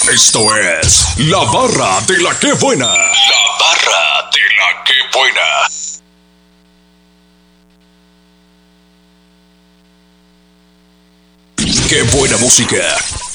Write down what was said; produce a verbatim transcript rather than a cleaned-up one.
Esto es La Barra de la Que Buena. La Barra de la Que Buena. Qué buena música,